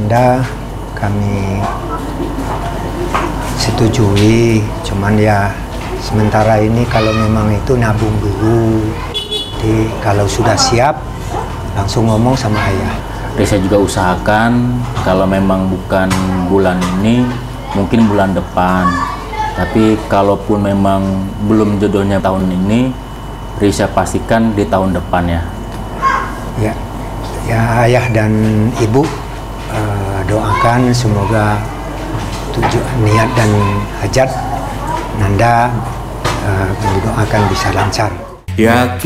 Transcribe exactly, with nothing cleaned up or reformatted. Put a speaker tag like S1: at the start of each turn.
S1: Nanda kami setujui, cuman ya sementara ini kalau memang itu nabung dulu. Jadi kalau sudah siap langsung ngomong sama ayah.
S2: Risa juga usahakan kalau memang bukan bulan ini, mungkin bulan depan. Tapi kalaupun memang belum jodohnya tahun ini, Risa pastikan di tahun depan ya.
S1: Ya, ya ayah dan ibu uh, doakan semoga tujuan niat dan hajat Nanda uh, doakan bisa lancar.
S3: Ya.